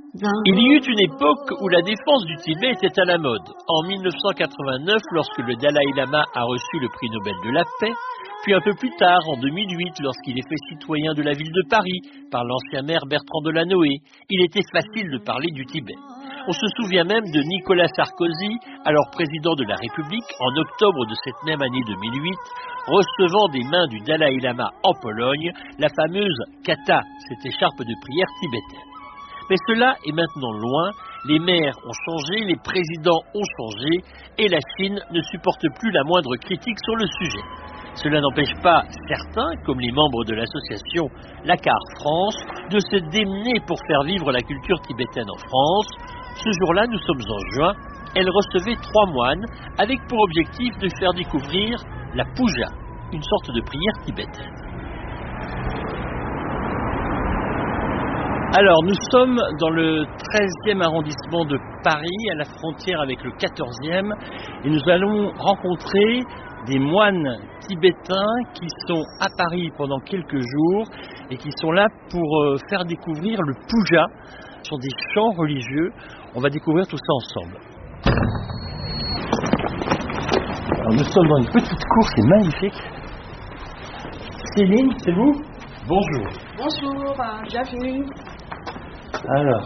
Il y eut une époque où la défense du Tibet était à la mode. En 1989, lorsque le Dalai Lama a reçu le prix Nobel de la paix, puis un peu plus tard, en 2008, lorsqu'il est fait citoyen de la ville de Paris par l'ancien maire Bertrand Delanoë, il était facile de parler du Tibet. On se souvient même de Nicolas Sarkozy, alors président de la République, en octobre de cette même année 2008, recevant des mains du Dalai Lama en Pologne la fameuse kata, cette écharpe de prière tibétaine. Mais cela est maintenant loin, les maires ont changé, les présidents ont changé, et la Chine ne supporte plus la moindre critique sur le sujet. Cela n'empêche pas certains, comme les membres de l'association La Car France, de se démener pour faire vivre la culture tibétaine en France. Ce jour-là, nous sommes en juin, elle recevait 3 moines avec pour objectif de faire découvrir la puja, une sorte de prière tibétaine. Alors, nous sommes dans le 13e arrondissement de Paris, à la frontière avec le 14e, et nous allons rencontrer des moines tibétains qui sont à Paris pendant quelques jours et qui sont là pour faire découvrir le puja. Ce sont des chants religieux. On va découvrir tout ça ensemble. Alors, nous sommes dans une petite cour, c'est magnifique. Céline, c'est vous ? Bonjour. Bonjour, bienvenue. Alors,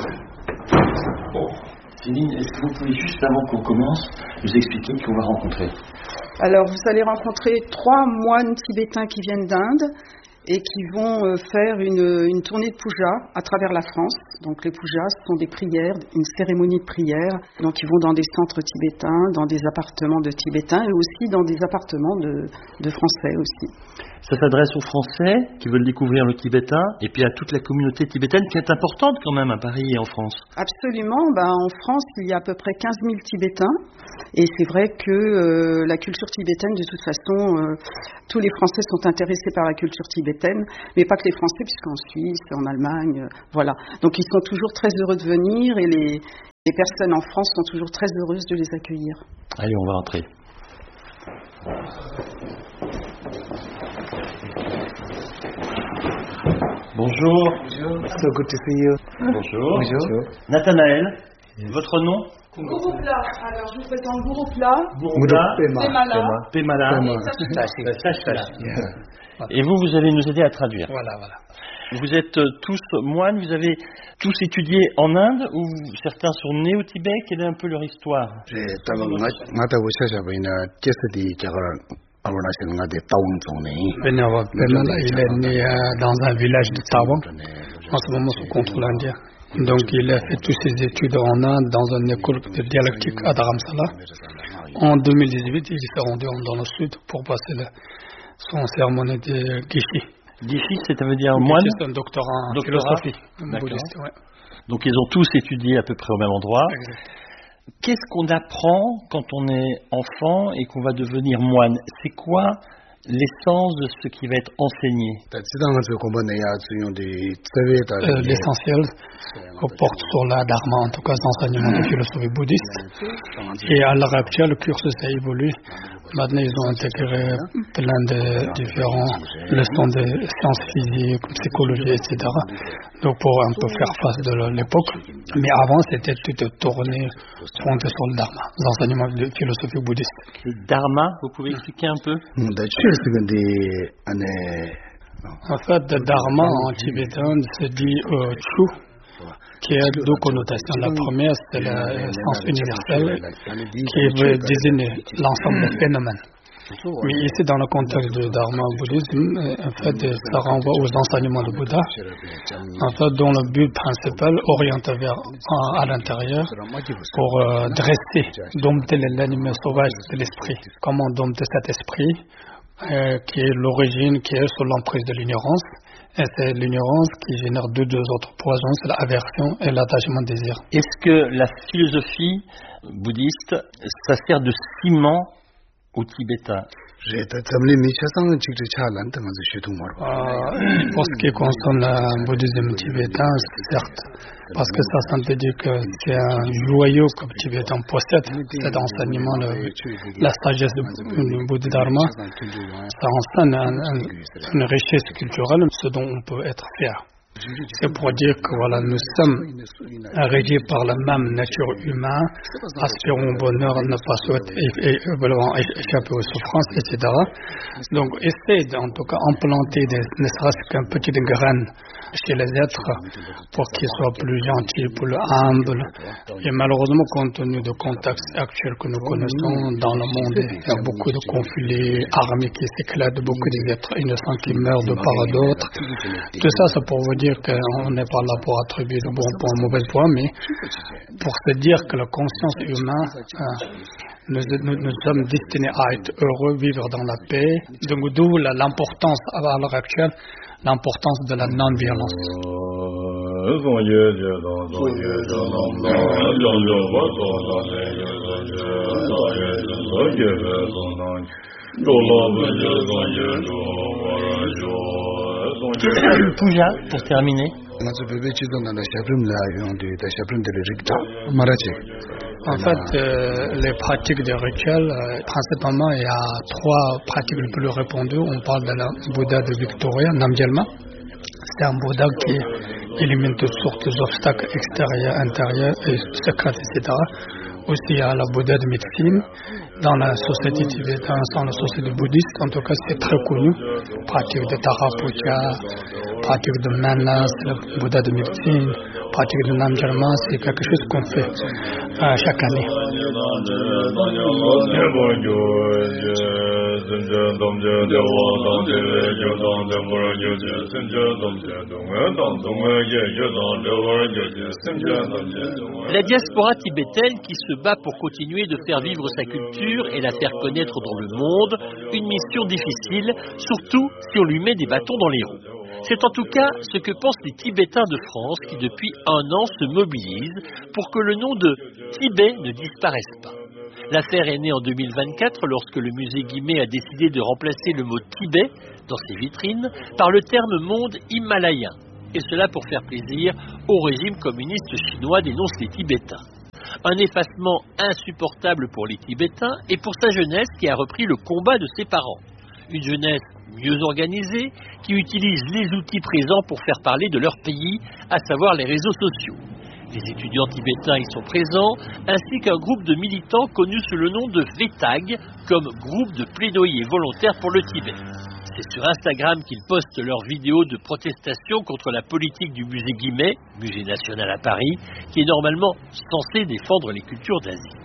Céline, est-ce que vous pouvez juste avant qu'on commence nous expliquer qui on va rencontrer ? Alors, vous allez rencontrer 3 moines tibétains qui viennent d'Inde et qui vont faire une tournée de puja à travers la France. Donc les pujas sont des prières, une cérémonie de prière. Donc ils vont dans des centres tibétains, dans des appartements de tibétains et aussi dans des appartements de Français aussi. Ça s'adresse aux Français qui veulent découvrir le tibétain et puis à toute la communauté tibétaine qui est importante quand même à Paris et en France. Absolument. En France, il y a à peu près 15 000 Tibétains et c'est vrai que la culture tibétaine, de toute façon, tous les Français sont intéressés par la culture tibétaine, mais pas que les Français, puisqu'en Suisse, en Allemagne, voilà. Donc ils sont toujours très heureux de venir et les personnes en France sont toujours très heureuses de les accueillir. Allez, on va entrer. Bonjour. Bonjour. So good to see you. Bonjour. Bonjour. Nathanaël, votre nom ? Gurupla. Alors, je vous présente Gurupla. Gurupla. Pemala. Et vous allez nous aider à traduire. Voilà. Vous êtes tous moines, vous avez tous étudié en Inde ou certains sont nés au Tibet? Quelle est un peu leur histoire? Pemala, il est né dans un village de Tawang, en ce moment sous contrôle indien. Donc il a fait toutes ses études en Inde dans une école de dialectique à Dharamsala. En 2018, il s'est rendu dans le sud pour passer son cérémonie de Gishi. Gishi, ça veut dire moine? C'est un doctorat en philosophie bouddhiste. Ouais. Donc ils ont tous étudié à peu près au même endroit. Exact. Qu'est-ce qu'on apprend quand on est enfant et qu'on va devenir moine? C'est quoi l'essence de ce qui va être enseigné? L'essentiel porte sur la dharma, en tout cas l'enseignement de philosophie bouddhiste. Et à l'heure actuelle, le cursus a évolué. Maintenant, ils ont intégré plein de différents leçons de sciences physiques, psychologie, etc. Donc, pour un peu faire face de l'époque. Mais avant, c'était tout tourné sur le dharma, l'enseignement de philosophie bouddhiste. Le dharma, vous pouvez expliquer un peu? En fait, le dharma en tibétain se dit chu, qui a 2 connotations. La première, c'est le sens universel, qui veut désigner l'ensemble des phénomènes. Mais ici, dans le contexte du dharma bouddhisme, en fait, ça renvoie aux enseignements du Bouddha, en fait, dont le but principal orienté à l'intérieur pour dresser, dompter l'animal sauvage de l'esprit. Comment dompter cet esprit, qui est l'origine, qui est sous l'emprise de l'ignorance. Et c'est l'ignorance qui génère deux autres poisons, c'est l'aversion et l'attachement désir. Est-ce que la philosophie bouddhiste, ça sert de ciment aux Tibétains? Pour ce qui concerne le bouddhisme tibétain, certes, parce que ça synthétise que c'est un joyau que le Tibétain possède, cet enseignement, la sagesse du Bouddha Dharma, ça enseigne une richesse culturelle, ce dont on peut être fier. C'est pour dire que voilà, nous sommes régis par la même nature humaine, aspirons au bonheur, ne pas souhaiter échapper aux souffrances, etc. Donc, essayer en tout cas implanter ne serait-ce qu'une petite graine chez les êtres pour qu'ils soient plus gentils, plus humbles. Et malheureusement, compte tenu du contexte actuel que nous connaissons dans le monde, il y a beaucoup de conflits armés qui s'éclatent, beaucoup d'êtres innocents qui meurent de part et d'autre. Tout ça, c'est pour vous dire qu'on n'est pas là pour attribuer de bons points, mauvais points, mais pour se dire que la conscience humaine, nous sommes destinés à être heureux, vivre dans la paix. Donc, d'où l'importance, à l'heure actuelle, l'importance de la non-violence. Puja, pour terminer. En fait, les pratiques de rituel, principalement, il y a 3 pratiques les plus répandues. On parle de la Bouddha de Victoria, Namgyalma. C'est un Bouddha qui élimine toutes sortes d'obstacles extérieurs, intérieurs, et secrets, etc. Aussi, il y a la Bouddha de médecine. Dans la société tibétaine, dans la société bouddhiste, en tout cas, c'est très connu. Pratique de Tara Puja, pratique de Manas, le Bouddha de médecine, pratique de Namgyalma, c'est quelque chose qu'on fait chaque année. La diaspora tibétaine qui se bat pour continuer de faire vivre sa culture et la faire connaître dans le monde, une mission difficile, surtout si on lui met des bâtons dans les roues. C'est en tout cas ce que pensent les Tibétains de France qui depuis 1 an se mobilisent pour que le nom de Tibet ne disparaisse pas. L'affaire est née en 2024 lorsque le musée Guimet a décidé de remplacer le mot Tibet dans ses vitrines par le terme monde himalayen. Et cela pour faire plaisir au régime communiste chinois, dénoncent les Tibétains. Un effacement insupportable pour les Tibétains et pour sa jeunesse qui a repris le combat de ses parents. Une jeunesse mieux organisée qui utilise les outils présents pour faire parler de leur pays, à savoir les réseaux sociaux. Les étudiants tibétains y sont présents, ainsi qu'un groupe de militants connus sous le nom de VETAG, comme groupe de plaidoyer volontaire pour le Tibet. C'est sur Instagram qu'ils postent leurs vidéos de protestation contre la politique du musée Guimet, musée national à Paris, qui est normalement censé défendre les cultures d'Asie.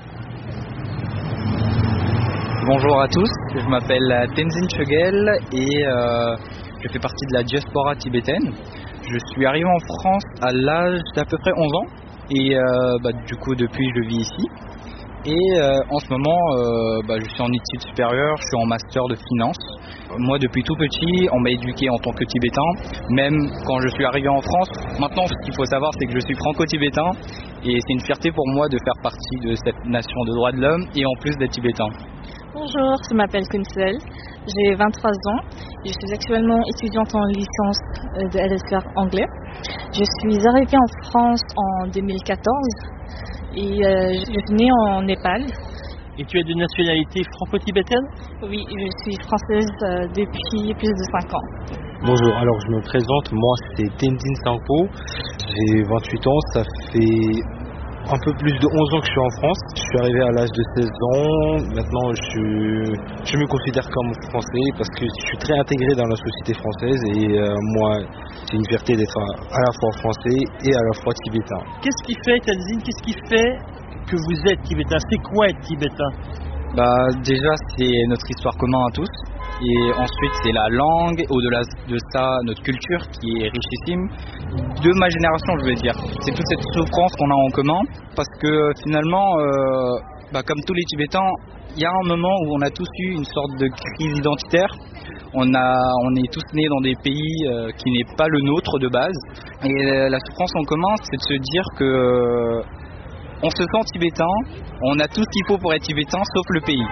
Bonjour à tous, je m'appelle Tenzin Choguel et je fais partie de la diaspora tibétaine. Je suis arrivé en France à l'âge d'à peu près 11 ans et du coup depuis je vis ici. Et en ce moment je suis en études supérieures, je suis en master de finance. Moi depuis tout petit on m'a éduqué en tant que tibétain, même quand je suis arrivé en France. Maintenant ce qu'il faut savoir c'est que je suis franco-tibétain et c'est une fierté pour moi de faire partie de cette nation de droits de l'homme et en plus d'être tibétain. Bonjour, je m'appelle Kunsel, j'ai 23 ans, je suis actuellement étudiante en licence de LSR anglais. Je suis arrivée en France en 2014 et je suis née en Népal. Et tu es de nationalité franco-tibétaine ? Oui, je suis française depuis plus de 5 ans. Bonjour, alors je me présente, moi c'est Tenzin Sanko, j'ai 28 ans, ça fait un peu plus de 11 ans que je suis en France. Je suis arrivé à l'âge de 16 ans. Maintenant, je me considère comme français parce que je suis très intégré dans la société française et moi, c'est une fierté d'être à la fois français et à la fois tibétain. Qu'est-ce qui fait, Tenzin, qu'est-ce qui fait que vous êtes tibétain ? C'est quoi être tibétain ? Déjà, c'est notre histoire commune à tous. Et ensuite, c'est la langue, au-delà de ça, notre culture qui est richissime. De ma génération, je veux dire. C'est toute cette souffrance qu'on a en commun. Parce que finalement, comme tous les Tibétains, il y a un moment où on a tous eu une sorte de crise identitaire. On est tous nés dans des pays qui n'est pas le nôtre de base. Et la souffrance en commun, c'est de se dire que on se sent tibétain, on a tout ce qu'il faut pour être tibétain, sauf le pays.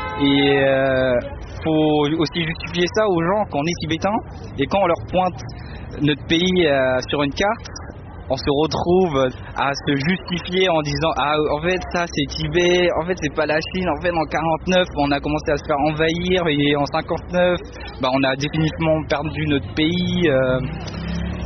Et faut aussi justifier ça aux gens quand on est tibétain et quand on leur pointe notre pays sur une carte, on se retrouve à se justifier en disant en fait ça c'est Tibet, en fait c'est pas la Chine, en fait en 49 on a commencé à se faire envahir et en 59 on a définitivement perdu notre pays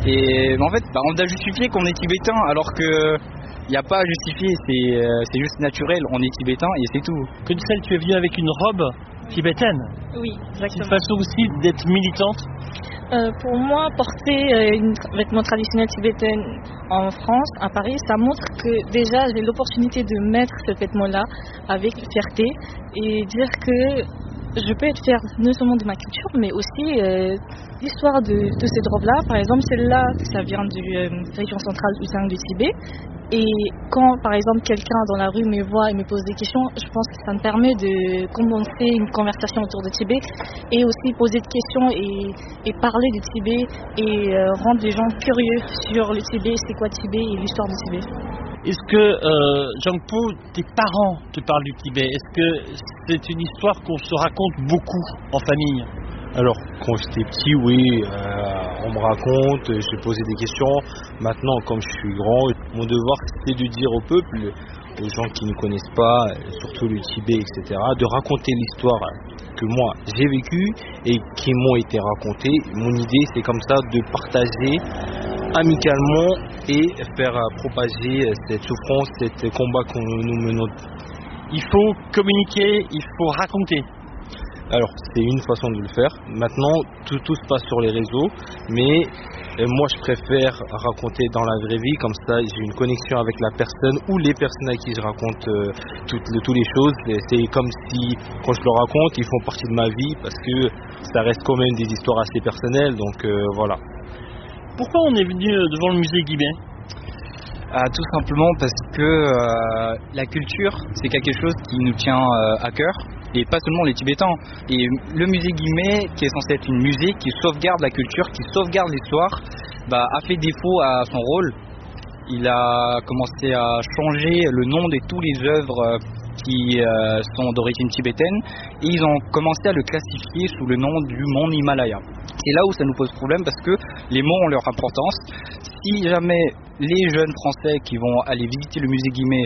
Et en fait, on a justifié qu'on est tibétain alors que il n'y a pas à justifier, c'est juste naturel, on est tibétain et c'est tout. Kunsel, tu es venu avec une robe tibétaine. Oui, C'est exactement. une façon aussi d'être militante. Pour moi, porter une vêtement traditionnel tibétain en France, à Paris, ça montre que déjà j'ai l'opportunité de mettre ce vêtement-là avec fierté et dire que je peux être fière non seulement de ma culture, mais aussi l'histoire de cette robe-là. Par exemple, celle-là, ça vient de région centrale du Tibet. Et quand, par exemple, quelqu'un dans la rue me voit et me pose des questions, je pense que ça me permet de commencer une conversation autour de Tibet et aussi poser des questions et parler du Tibet et rendre les gens curieux sur le Tibet, c'est quoi Tibet et l'histoire du Tibet. Est-ce que, Jangpo, tes parents te parlent du Tibet? Est-ce que c'est une histoire qu'on se raconte beaucoup en famille? Alors, quand j'étais petit, oui, on me raconte, j'ai posé des questions. Maintenant, comme je suis grand, mon devoir, c'est de dire au peuple, aux gens qui ne connaissent pas, surtout le Tibet, etc., de raconter l'histoire que moi, j'ai vécue et qui m'ont été racontées. Mon idée, c'est comme ça de partager amicalement et faire propager cette souffrance, cet combat que nous menons. Il faut communiquer, il faut raconter. Alors, c'est une façon de le faire. Maintenant, tout se passe sur les réseaux, mais moi, je préfère raconter dans la vraie vie, comme ça, j'ai une connexion avec la personne ou les personnes à qui je raconte toutes les choses. C'est comme si, quand je leur raconte, ils font partie de ma vie, parce que ça reste quand même des histoires assez personnelles, donc voilà. Pourquoi on est venu devant le musée Guimet? Tout simplement parce que la culture, c'est quelque chose qui nous tient à cœur. Et pas seulement les Tibétains. Et le musée Guimet, qui est censé être une musée qui sauvegarde la culture, qui sauvegarde l'histoire, a fait défaut à son rôle. Il a commencé à changer le nom de toutes les œuvres qui sont d'origine tibétaine et ils ont commencé à le classifier sous le nom du mont Himalaya. C'est là où ça nous pose problème parce que les mots ont leur importance. Si jamais les jeunes Français qui vont aller visiter le musée Guimet